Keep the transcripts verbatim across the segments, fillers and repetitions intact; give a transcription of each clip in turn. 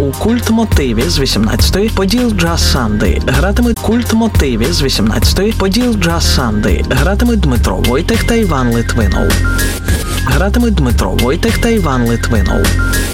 у культ-мотиві з вісімнадцятої Поділ Джаз Санди. Гратимуть культ-мотиві з вісімнадцятої Поділ Джаз Санди. Гратимуть Дмитро Войтех та Іван Литвинов. Гратимуть Дмитро Войтех та Іван Литвинов.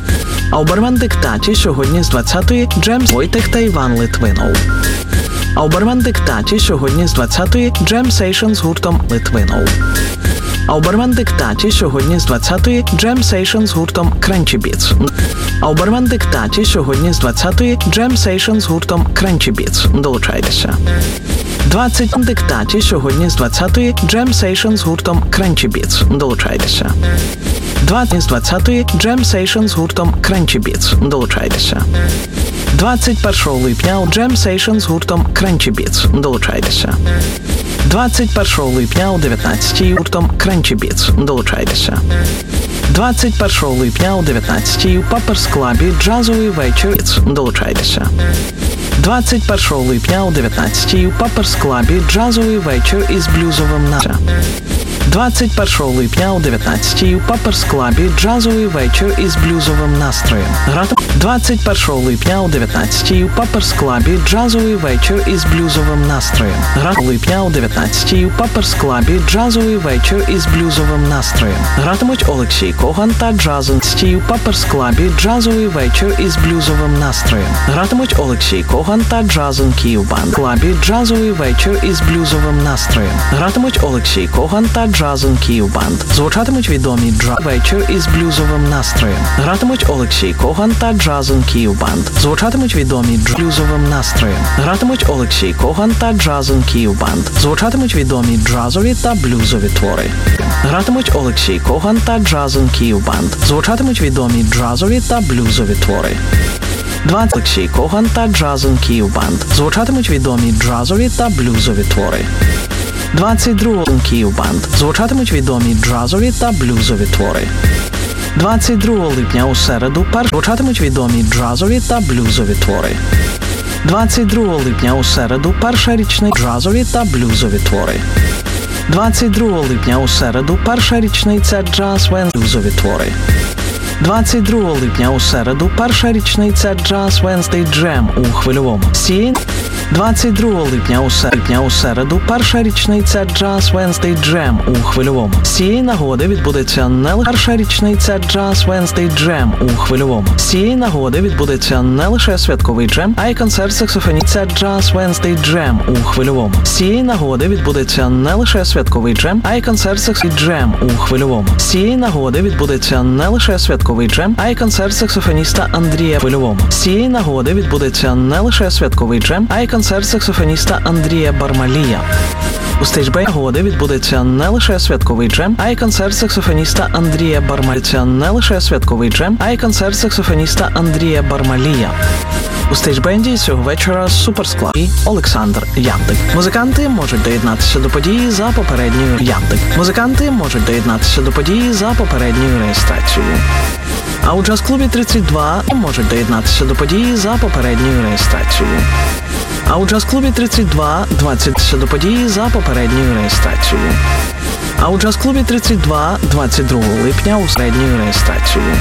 А у бармен-диктаті сьогодні з двадцятої Джемс Войтех та Іван Литвинов. А у бармен-диктаті сьогодні з двадцятої Джем Сейшн з гуртом Литвинов. А у бармен-диктаті сьогодні з двадцятої Джем Сейшн з гуртом Crunchy Beats. А у бармен-диктаті сьогодні з двадцятої Джем Сейшн з гуртом Crunchy Beats. Долучайтеся. двадцять диктаті сьогодні з двадцятої Джем Сейшн з гуртом Crunchy Beats. Долучайтеся. двадцять з двадцятої Джем Сейшн з гуртом Crunchy Beats. Долучайтеся. двадцять першого липня у Джем Сейшн з гуртом Crunchy Beats. Долучайтеся. двадцять першого липня у дев'ятнадцятій гуртом Crunchy Beats. Долучайтеся. двадцять першого липня у дев'ятнадцятій у Паперс Клабі джазовий вечір. Долучайтеся. двадцять першого липня у дев'ятнадцятій у Паперс Клабі джазовий вечір із блюзовим настроєм. двадцять першого липня у дев'ятнадцятій у Паперс Клабі джазовий вечір із блюзовим настроєм. Грати двадцять першого липня у дев'ятнадцятій у Паперс Клабі джазовий вечір із блюзовим настроєм. Грати липня у дев'ятнадцятій у Паперс Клабі джазовий вечір із блюзовим настроєм. Гратимуть Олексій Коган та Джазен Стій у Паперс Клабі джазовий вечір із блюзовим настроєм. Гратимуть Олексій Коган та Джазен Київ Банд Клабі джазовий вечір із блюзовим настроєм. Гратимуть Олексій Коган та Джазен Київ Банд. Звучатимуть відомі джаз вечір із блюзовим настроєм. Гратимуть Олексій Коган та Джазен Київ Банд. Звучатимуть відомі дж блюзовим настроєм. Гратимуть Олексій Коган та Джазен Київ Банд. Звучатимуть відомі джазові та блюзові твори. Гратимуть Олексій Коган та Джазен Київ Банд. Звучатимуть відомі джазові та блюзові твори. двадцять Олексій Коган та Джазен Київ Банд. Звучатимуть відомі джазові та блюзові твори. двадцять другого Київ Банд. Звучатимуть відомі джазові та блюзові твори. двадцять другого липня у середу перш звучатимуть відомі джазові та блюзові твори. двадцять другого липня у середу перша річний джазові та блюзові твори. двадцять другого липня у середу перша річниця джаз вен блюзові твори. двадцять другого липня у середу перша річниця Jazz Wednesday Jam у хвильовому Сі. двадцять другого липня у середу, у середу перша річниця Jazz Wednesday Jam у хвильовому. З цієї нагоди відбудеться не лише перша річниця Jazz Wednesday Jam у хвильовому. З цієї нагоди відбудеться не лише святковий джем, а й концерт саксофоністця Jazz Wednesday Jam у хвильовому. З цієї нагоди відбудеться не лише святковий джем, а й концерт саксофоністця Jam у хвильовому. З цієї нагоди відбудеться не лише святковий джем, а й концерт саксофоніста Андрія Хвильовому. З цієї нагоди відбудеться не лише святковий джем, а й концерт саксофоніста Андрія Бармалія. У стейджбей нагоди відбудеться не лише святковий джем, а й концерт саксофоніста Андрія Бармалія. Не лише святковий джем, а й концерт саксофоніста Андрія Бармалія. У стейджбенді цього вечора суперсклад і Олександр Яндик. Музиканти можуть доєднатися до події за попередньою Яндик. Музиканти можуть доєднатися до події за попередньою реєстрацією. А у джаз-клубі тридцять два можуть доєднатися до події за попередньою реєстрацією. А у джаз-клубі тридцять два двадцять до події за попередньою реєстрацією. А у джаз-клубі тридцять два двадцять другого липня у середньою реєстрацією.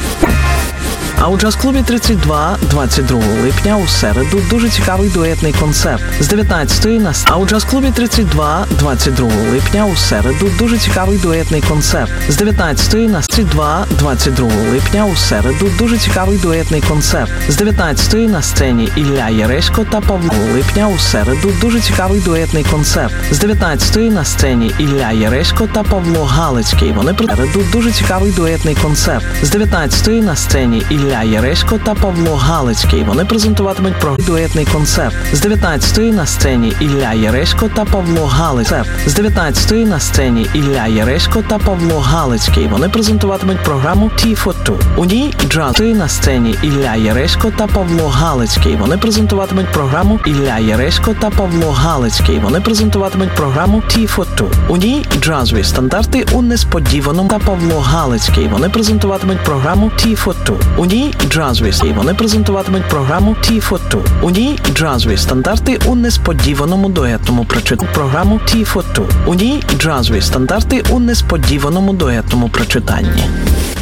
А у джаз-клубі тридцять два двадцять другого липня у середу дуже цікавий дуетний концерт з дев'ятнадцятої на А у джаз-клубі тридцять два двадцять другого липня у середу дуже цікавий дуетний концерт з дев'ятнадцятої на тридцять два двадцять другого липня у середу дуже цікавий дуетний концерт з дев'ятнадцятої на сцені Ілля Яресько та Павло липня у середу дуже цікавий дуетний концерт з дев'ятнадцятої на сцені Ілля Яресько та Павло Галицький. Вони середу дуже цікавий дуетний концерт з дев'ятнадцятої на сцені Ілля Ілля Яресько та Павло Галицький. Вони презентуватимуть про дуетний концерт з дев'ятнадцятої на сцені Ілля Яресько та Павло Галицький. З дев'ятнадцятої на сцені Ілля Яресько та Павло Галицький. Вони презентуватимуть програму Ті фор Ту. У ній джаз на сцені Ілля Яресько та Павло Галицький. Вони презентуватимуть програму Ілля Яресько та Павло Галицький. Вони презентуватимуть програму Ті фор Ту. У ній джазові стандарти у несподіваному та Павло Галицький. Вони презентуватимуть програму Ті фор Ту. У ній джазові і вони презентуватимуть програму Ті фор Ту. У ній джазові стандарти у несподіваному дуетному прочитанні. Програму Ті фор Ту. У ній джазові стандарти у несподіваному дуетному прочитанні.